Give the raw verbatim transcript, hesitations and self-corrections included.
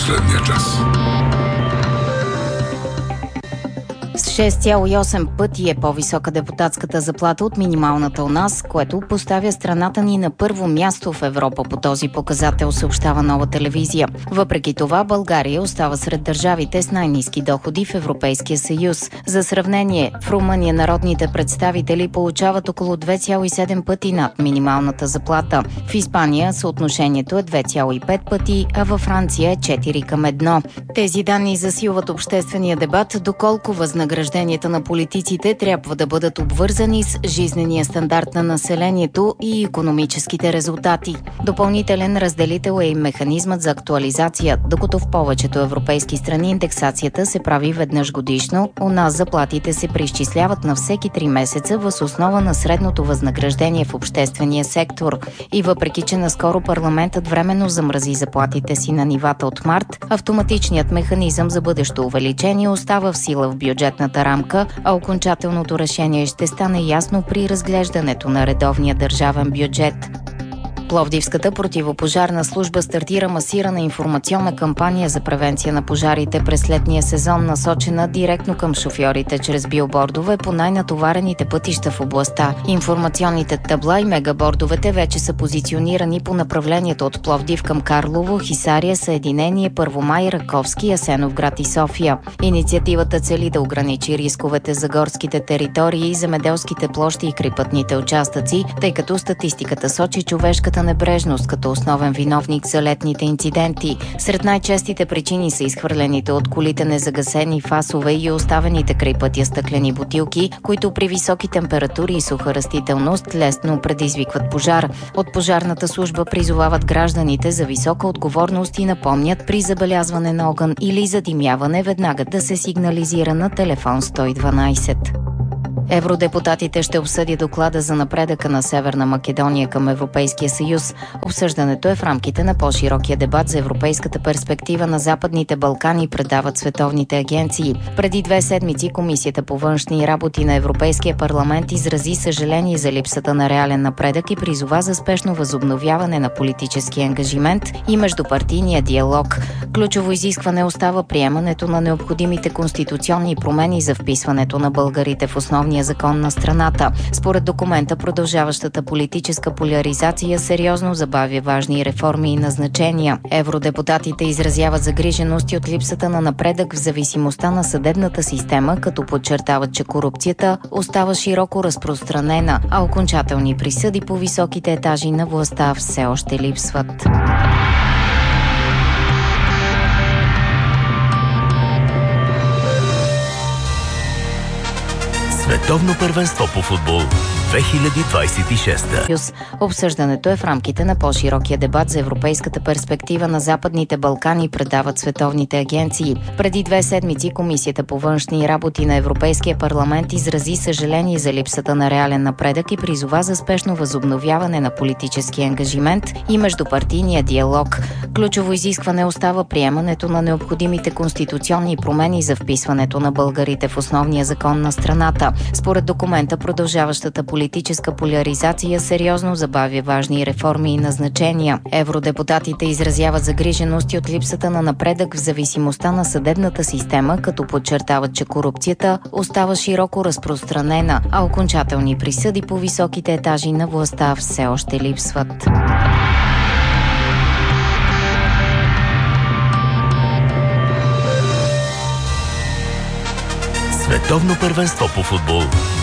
последния час. С шест цяло и осем пъти е по-висока депутатската заплата от минималната у нас, което поставя страната ни на първо място в Европа по този показател, съобщава Нова телевизия. Въпреки това, България остава сред държавите с най-ниски доходи в Европейския съюз. За сравнение, в Румъния народните представители получават около две цяло и седем пъти над минималната заплата. В Испания съотношението е две цяло и пет пъти, а във Франция е четири към едно. Тези данни засилват обществения дебат, доколко възнагражденията на политиците трябва да бъдат обвързани с жизнения стандарт на населението и икономическите резултати. Допълнителен разделител е и механизмът за актуализация, докато в повечето европейски страни индексацията се прави веднъж годишно, у нас заплатите се преизчисляват на всеки три месеца въз основа на средното възнаграждение в обществения сектор. И въпреки че наскоро парламентът временно замрази заплатите си на нивата от март, автоматичният механизъм за бъдещо увеличение остава в сила в бюджетната рамка, а окончателното решение ще стане ясно при разглеждането на редовния държавен бюджет. Пловдивската противопожарна служба стартира масирана информационна кампания за превенция на пожарите през летния сезон, насочена директно към шофьорите чрез билбордове по най-натоварените пътища в областта. Информационните табла и мегабордовете вече са позиционирани по направлението от Пловдив към Карлово, Хисария, Съединение, Първомай, Раковски, Асеновград и София. Инициативата цели да ограничи рисковете за горските територии, земеделските площи и крайпътните участъци, тъй като статистиката сочи човешката небрежност като основен виновник за летните инциденти. Сред най-честите причини са изхвърлените от колите незагасени фасове и оставените край пътя стъклени бутилки, които при високи температури и суха растителност лесно предизвикват пожар. От пожарната служба призовават гражданите за висока отговорност и напомнят при забелязване на огън или задимяване веднага да се сигнализира на телефон сто и дванайсет. Евродепутатите ще обсъдят доклада за напредъка на Северна Македония към Европейския съюз. Обсъждането е в рамките на по-широкия дебат за европейската перспектива на Западните Балкани, предават световните агенции. Преди две седмици Комисията по външни работи на Европейския парламент изрази съжаление за липсата на реален напредък и призова за спешно възобновяване на политическия ангажимент и междупартийния диалог. Ключово изискване остава приемането на необходимите конституционни промени за вписването на българите в основния закон на страната. Според документа, продължаващата политическа поляризация сериозно забавя важни реформи и назначения. Евродепутатите изразяват загриженост от липсата на напредък в зависимостта на съдебната система, като подчертават, че корупцията остава широко разпространена, а окончателни присъди по високите етажи на властта все още липсват. Световно първенство по футбол две хиляди двадесет и шеста. Обсъждането е в рамките на по-широкия дебат за европейската перспектива на Западните Балкани, предават световните агенции. Преди две седмици Комисията по външни работи на Европейския парламент изрази съжаление за липсата на реален напредък и призова за спешно възобновяване на политическия ангажимент и междупартийния диалог. Ключово изискване остава приемането на необходимите конституционни промени за вписването на българите в основния закон на страната. Според документа, продължаващата политическа поляризация сериозно забавя важни реформи и назначения. Евродепутатите изразяват загриженост от липсата на напредък в зависимостта на съдебната система, като подчертават, че корупцията остава широко разпространена, а окончателни присъди по високите етажи на властта все още липсват. Световно първенство по футбол